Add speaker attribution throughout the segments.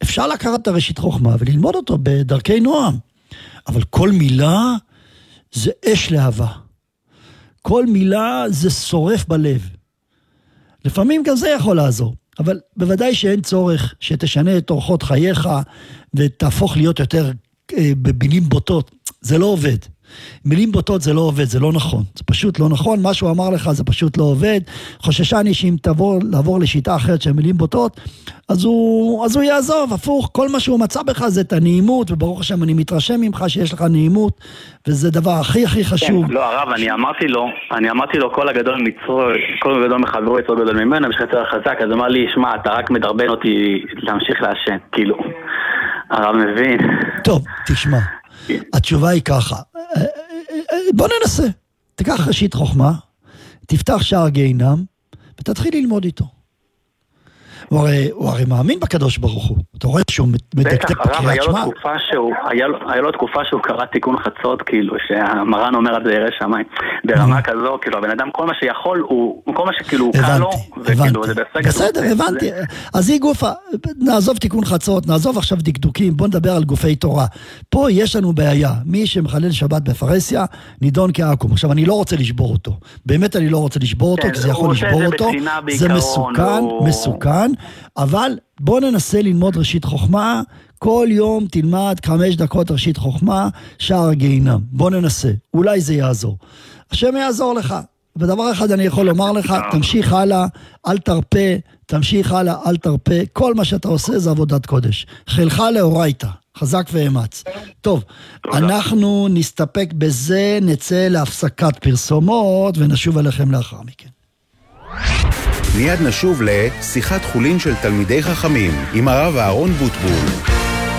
Speaker 1: אפשר לקחת את הראשית חוכמה וללמוד אותו בדרכי נועם. אבל כל מילה זה אש להבה. כל מילה זה שורף בלב. לפעמים גם זה יכול לעזור, אבל בוודאי שאין צורך שתשנה את אורחות חייך ותהפוך להיות יותר במילים בוטות. זה לא עובד. מילים בוטות זה לא עובד, זה לא נכון. זה פשוט לא נכון, מה שהוא אמר לך זה פשוט לא עובד. חוששני שאם לעבור לשיטה אחרת של מילים בוטות, אז הוא יעזוב, הפוך. כל מה שהוא מצא בך זה את הנעימות, וברוך השם אני מתרשם ממך שיש לך נעימות, וזה דבר הכי הכי חשוב.
Speaker 2: כן, לא הרב, אני אמרתי לו כל הגדול מצרו, כל הגדול מחברו יצרו גדול ממנו, בשביל יותר חזק, אז אמר לי, שמע, אתה רק מדרבן אותי להמשיך לעשן, כאילו. הרב מבין.
Speaker 1: טוב, תשמע. התשובה היא ככה, בוא ננסה, תיקח ראשית חוכמה, תפתח שער גיהינום, ותתחיל ללמוד איתו. הוא הרי מאמין בקדוש ברוך הוא, אתה רואה שהוא מדקדק בקריאת שמע.
Speaker 2: היה לו תקופה שהוא קרא תיקון חצות, כאילו, שהמרן אומר על זה ירא שמיים, ברמה כזו, כאילו, הבן אדם כל מה שיכול, כל מה שכאילו הוא קל לו, וכאילו, זה
Speaker 1: בסדר, הבנתי. אז היא גופה, נעזוב תיקון חצות, נעזוב עכשיו דקדוקים, בוא נדבר על גופי תורה. פה יש לנו בעיה, מי שמחלל שבת בפרהסיה, נידון כעקום. עכשיו, אני לא רוצה לשבור אותו, באמת אני לא רוצה לשבור אותו, כי זה יכול לשבור אותו, זה מסוכן, אבל בוא ננסה ללמוד ראשית חוכמה, כל יום תלמד 5 דקות ראשית חוכמה, שער הגיהינום. בוא ננסה, אולי זה יעזור. השם יעזור לך. ודבר אחד אני יכול לומר לך, תמשיך הלאה, אל תרפה, תמשיך הלאה, אל תרפה. כל מה שאתה עושה זה עבודת קודש. חילך לאורייתא, חזק ואמץ. טוב, אנחנו נסתפק בזה, נצא להפסקת פרסומות, ונשוב אליכם לאחר מכן.
Speaker 3: מיד נשוב לשיחת חולין של תלמידי חכמים עם הרב אהרון בוטבול.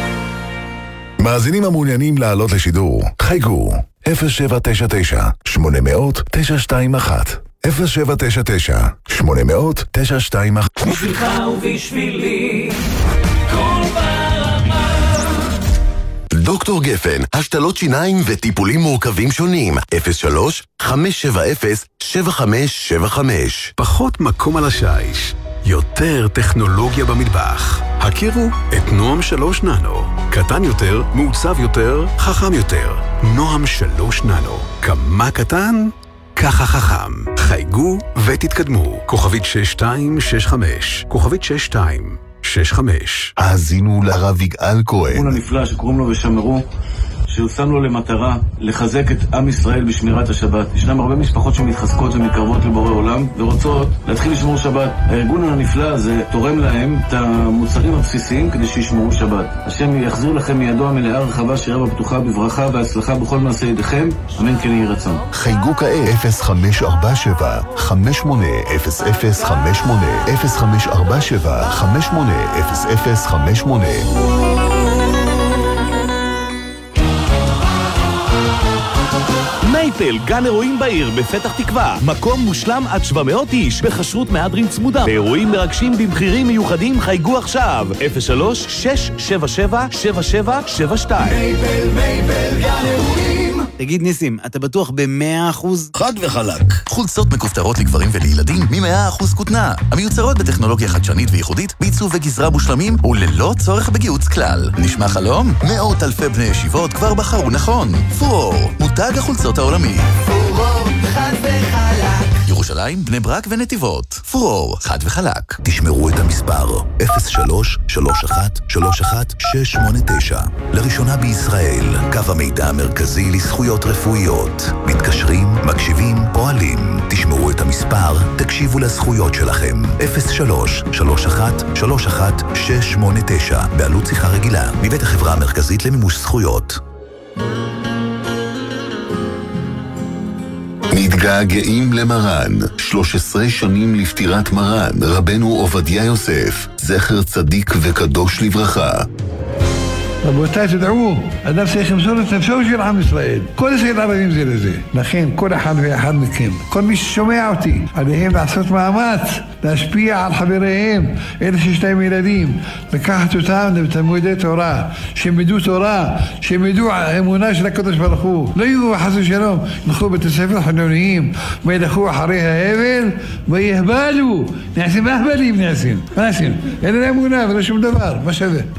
Speaker 4: מאזינים המעוניינים לעלות לשידור, חייגו 0799 800 921 0799 800 921.
Speaker 5: בשבילך ובשבילי כל ברמה.
Speaker 4: דוקטור גפן, השתלות שיניים וטיפולים מורכבים שונים. 03-570-7575.
Speaker 6: פחות מקום על השיש, יותר טכנולוגיה במטבח. הכירו את נועם 3 ננו. קטן יותר, מעוצב יותר, חכם יותר. נועם 3 ננו. כמה קטן? ככה חכם. חייגו ותתקדמו. כוכבית 6265. כוכבית 6265.
Speaker 4: האזינו לרב יגאל כהן.
Speaker 7: ארגון הנפלא שקוראים לו ושמרו, שהוא שם לו למטרה לחזק את עם ישראל בשמירת השבת. ישנם הרבה משפחות שמתחזקות ומתקרבות לבורא עולם ורוצות להתחיל לשמור שבת. הארגון הנפלא הזה תורם להם את המוצרים הבסיסיים כדי שישמרו שבת. השם יחזיר לכם מידו המלאה רחבה, שירה בפתוחה, בברכה והצלחה בכל מעשה ידיכם, אמן כן יהי רצון.
Speaker 4: חייגו כעת 0547 580058 0547 580058.
Speaker 8: מייפל, גן אירועים בעיר בפתח תקווה. מקום מושלם עד 700 איש, בחשרות מהדרין צמודה. באירועים מרגשים במחירים מיוחדים, חייגו עכשיו. 03-677-7772.
Speaker 5: מייפל, גן אירועים.
Speaker 9: תגיד ניסים, אתה בטוח ב100%?
Speaker 10: חד וחלק. חולצות מכופתרות לגברים ולילדים מ100% כותנה. המיוצרות בטכנולוגיה חדשנית וייחודית, בעיצוב וגזרה מושלמים וללא צורך בגיהוץ כלל. נשמע חלום? מאות אלפי בני ישיבות כבר בחרו נכון. פורור, מותג החולצות העולמי.
Speaker 5: פורור, חד וחלק.
Speaker 10: ירושלים, בני ברק ונתיבות. פורור, חד וחלק. תשמרו את המספר 03-31-31-689. לראשונה בישראל, קו המידע המרכזי לזכויות רפואיות. מתקשרים, מקשיבים, פועלים. תשמרו את המספר, תקשיבו לזכויות שלכם. 03-31-31-689. בעלות שיחה רגילה. מבית החברה המרכזית למימוש זכויות.
Speaker 4: מתגעגעים למרן, 13 שנים לפטירת מרן, רבנו עובדיה יוסף, זכר צדיק וקדוש לברכה.
Speaker 11: רבותיי, תדעו, אדם צריך למסור את נפשו של עם ישראל. כל ישראל ערבים זה לזה. לכן, כל אחד ואחד מכם, כל מי ששומע אותי, עליהם לעשות מאמץ, להשפיע על חבריהם, אלה שיש להם ילדים, לקחת אותם לתלמודי תורה, שמדו תורה, שמדו אמונה של הקדוש ברוך הוא. לא יהיו חס ושלום, ילכו בתי ספר חילוניים, וילכו אחרי ההבל, ויהבלו. נעשים אהבלים, נעשים. מה נעשים? אין להם אמונה ולא שום דבר, מה שווה?